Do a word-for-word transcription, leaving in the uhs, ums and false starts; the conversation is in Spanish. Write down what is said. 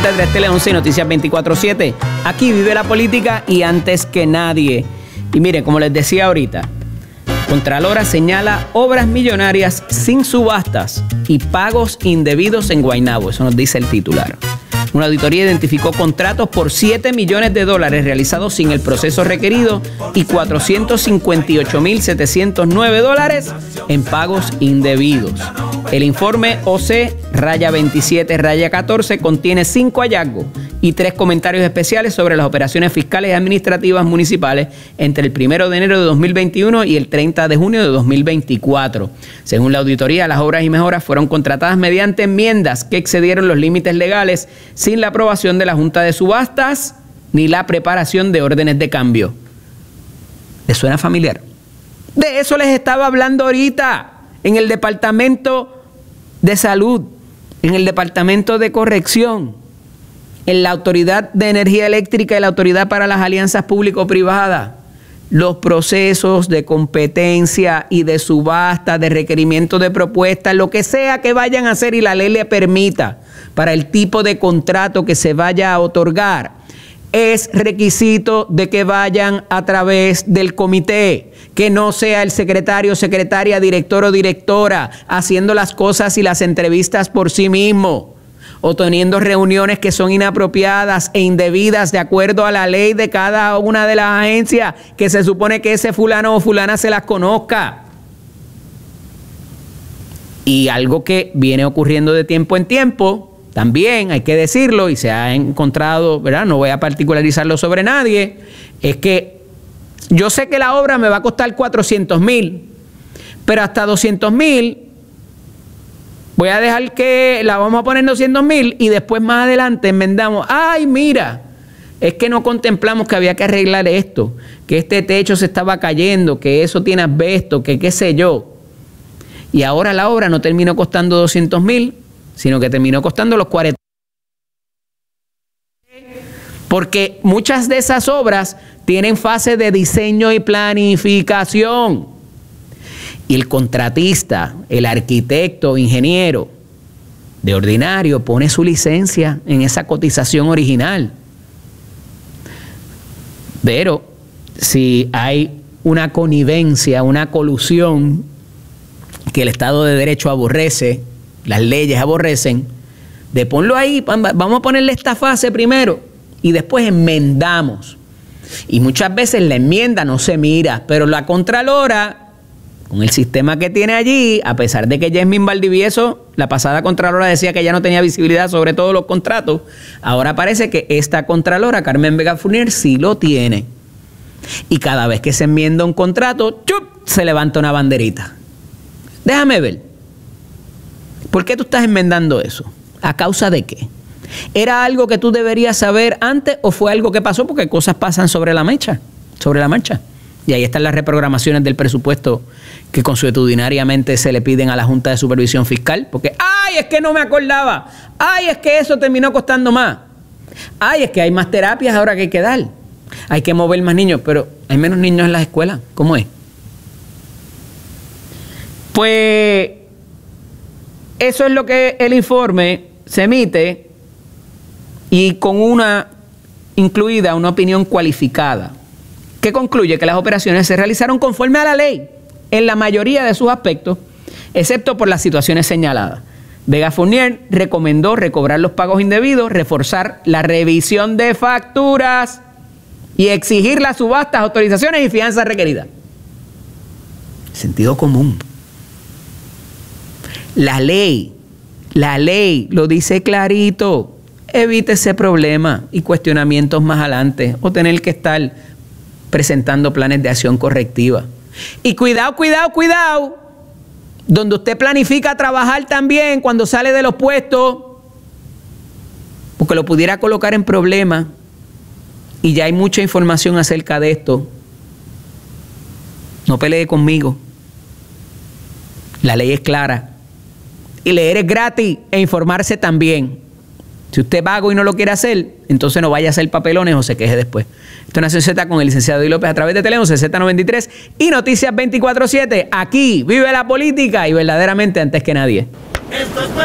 tres Tele once y Noticias veinticuatro siete. Aquí vive la política y antes que nadie. Y miren, como les decía ahorita, Contralora señala obras millonarias sin subastas y pagos indebidos en Guaynabo. Eso nos dice el titular. Una auditoría identificó contratos por siete millones de dólares realizados sin el proceso requerido y cuatrocientos cincuenta y ocho mil setecientos nueve dólares en pagos indebidos. El informe O C veintisiete catorce contiene cinco hallazgos y tres comentarios especiales sobre las operaciones fiscales y administrativas municipales entre el primero de enero de dos mil veintiuno y el treinta de junio de dos mil veinticuatro. Según la auditoría, las obras y mejoras fueron contratadas mediante enmiendas que excedieron los límites legales sin la aprobación de la Junta de Subastas ni la preparación de órdenes de cambio. ¿Les suena familiar? De eso les estaba hablando ahorita en el Departamento de Salud, en el Departamento de Corrección, en la Autoridad de Energía Eléctrica y la Autoridad para las Alianzas Público-Privadas. Los procesos de competencia y de subasta, de requerimiento de propuestas, lo que sea que vayan a hacer y la ley le permita para el tipo de contrato que se vaya a otorgar, es requisito de que vayan a través del comité, que no sea el secretario, secretaria, director o directora haciendo las cosas y las entrevistas por sí mismo, o teniendo reuniones que son inapropiadas e indebidas de acuerdo a la ley de cada una de las agencias, que se supone que ese fulano o fulana se las conozca. Y algo que viene ocurriendo de tiempo en tiempo, también hay que decirlo, y se ha encontrado, ¿verdad? No voy a particularizarlo sobre nadie, es que yo sé que la obra me va a costar cuatrocientos mil, pero hasta doscientos mil voy a dejar que la vamos a poner en doscientos mil y después más adelante enmendamos. Ay, mira, es que no contemplamos que había que arreglar esto, que este techo se estaba cayendo, que eso tiene asbesto, que qué sé yo. Y ahora la obra no terminó costando doscientos mil, sino que terminó costando los cuarenta. Porque muchas de esas obras tienen fase de diseño y planificación. Y el contratista, el arquitecto, ingeniero, de ordinario, pone su licencia en esa cotización original. Pero si hay una connivencia, una colusión que el Estado de Derecho aborrece, las leyes aborrecen, de ponlo ahí, vamos a ponerle esta fase primero y después enmendamos. Y muchas veces la enmienda no se mira, pero la Contralora, con el sistema que tiene allí, a pesar de que Yasmín Valdivieso, la pasada Contralora, decía que ya no tenía visibilidad sobre todos los contratos, ahora parece que esta Contralora, Carmen Vega Fournier, sí lo tiene. Y cada vez que se enmienda un contrato, ¡chup!, se levanta una banderita. Déjame ver. ¿Por qué tú estás enmendando eso? ¿A causa de qué? ¿Era algo que tú deberías saber antes o fue algo que pasó porque cosas pasan sobre la marcha? Sobre la marcha. Y ahí están las reprogramaciones del presupuesto que consuetudinariamente se le piden a la Junta de Supervisión Fiscal, porque ¡ay, es que no me acordaba! ¡Ay, es que eso terminó costando más! ¡Ay, es que hay más terapias ahora que hay que dar! Hay que mover más niños, pero hay menos niños en las escuelas. ¿Cómo es? Pues eso es lo que el informe se emite y con una incluida una opinión cualificada que concluye que las operaciones se realizaron conforme a la ley en la mayoría de sus aspectos, excepto por las situaciones señaladas. Vega Fournier recomendó recobrar los pagos indebidos, reforzar la revisión de facturas y exigir las subastas, autorizaciones y fianzas requeridas. Sentido común. La ley, la ley lo dice clarito. Evite ese problema y cuestionamientos más adelante o tener que estar presentando planes de acción correctiva. Y cuidado, cuidado, cuidado, donde usted planifica trabajar también cuando sale de los puestos, porque lo pudiera colocar en problemas, y ya hay mucha información acerca de esto. No pelee conmigo. La ley es clara. Y leer es gratis e informarse también. Si usted es vago y no lo quiere hacer, entonces no vaya a hacer papelones o se queje después. Esto es Nación Z con el licenciado Eddie López a través de Tele once, Z noventa y tres y Noticias veinticuatro siete. Aquí vive la política y verdaderamente antes que nadie. Esto es